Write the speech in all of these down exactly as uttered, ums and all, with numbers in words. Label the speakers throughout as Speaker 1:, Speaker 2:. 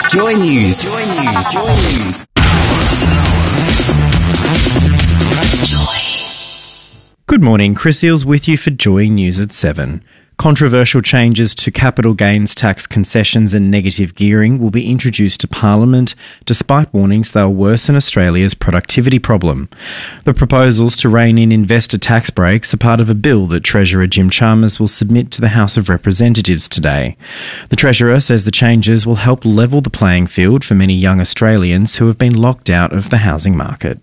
Speaker 1: Joy News. Joy News. Joy News. Joy.
Speaker 2: Good morning. Chris Eales with you for Joy News at seven. Controversial changes to capital gains tax concessions and negative gearing will be introduced to Parliament, despite warnings they'll worsen Australia's productivity problem. The proposals to rein in investor tax breaks are part of a bill that Treasurer Jim Chalmers will submit to the House of Representatives today. The Treasurer says the changes will help level the playing field for many young Australians who have been locked out of the housing market.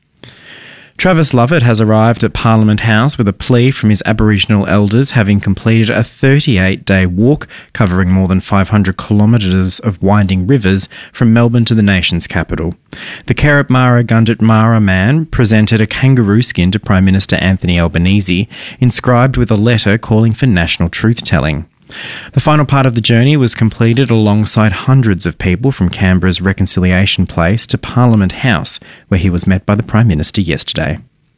Speaker 2: Travis Lovett has arrived at Parliament House with a plea from his Aboriginal elders, having completed a thirty-eight day walk covering more than five hundred kilometres of winding rivers from Melbourne to the nation's capital. The Kerep Mara Gundit Mara man presented a kangaroo skin to Prime Minister Anthony Albanese, inscribed with a letter calling for national truth-telling. The final part of the journey was completed alongside hundreds of people from Canberra's Reconciliation Place to Parliament House, where he was met by the Prime Minister yesterday.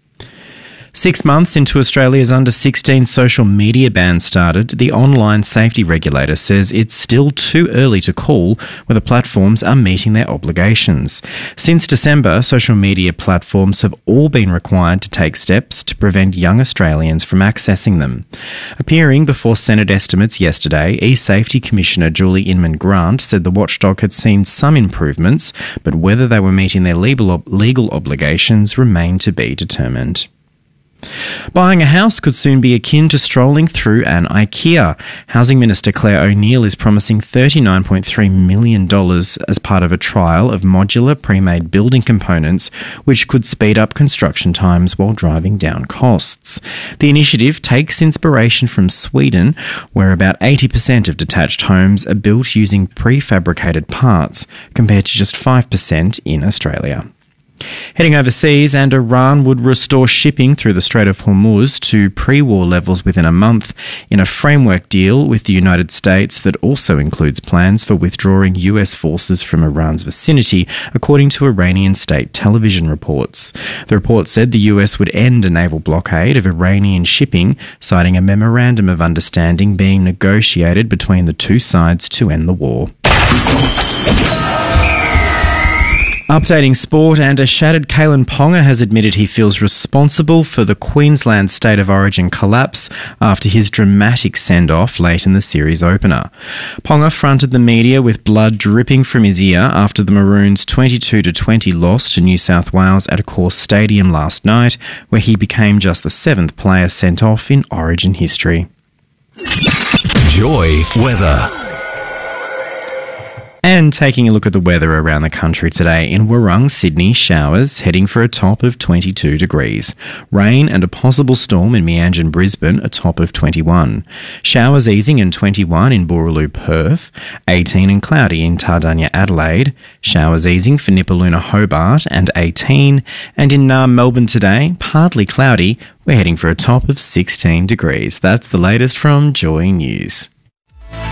Speaker 2: Six months into Australia's under sixteen social media ban started, the online safety regulator says it's still too early to call whether platforms are meeting their obligations. Since December, social media platforms have all been required to take steps to prevent young Australians from accessing them. Appearing before Senate estimates yesterday, eSafety Commissioner Julie Inman Grant said the watchdog had seen some improvements, but whether they were meeting their legal, ob- legal obligations remained to be determined. Buying a house could soon be akin to strolling through an IKEA. Housing Minister Claire O'Neil is promising thirty-nine point three million dollars as part of a trial of modular pre-made building components, which could speed up construction times while driving down costs. The initiative takes inspiration from Sweden, where about eighty percent of detached homes are built using prefabricated parts, compared to just five percent in Australia. Heading overseas, and Iran would restore shipping through the Strait of Hormuz to pre-war levels within a month in a framework deal with the United States that also includes plans for withdrawing U S forces from Iran's vicinity, according to Iranian state television reports. The report said the U S would end a naval blockade of Iranian shipping, citing a memorandum of understanding being negotiated between the two sides to end the war. Updating sport, and a shattered Kalyn Ponga has admitted he feels responsible for the Queensland State of Origin collapse after his dramatic send-off late in the series opener. Ponga fronted the media with blood dripping from his ear after the Maroons' twenty-two to twenty loss to New South Wales at Accor Stadium last night, where he became just the seventh player sent off in Origin history.
Speaker 1: Joy weather.
Speaker 2: And taking a look at the weather around the country today, in Wurrung, Sydney, showers heading for a top of twenty-two degrees. Rain and a possible storm in Meanjin, Brisbane, a top of twenty-one. Showers easing in twenty-one in Boorloo, Perth. eighteen and cloudy in Tardania, Adelaide. Showers easing for Nipaluna, Hobart, and eighteen. And in Naarm, Melbourne today, partly cloudy. We're heading for a top of sixteen degrees. That's the latest from Joy News.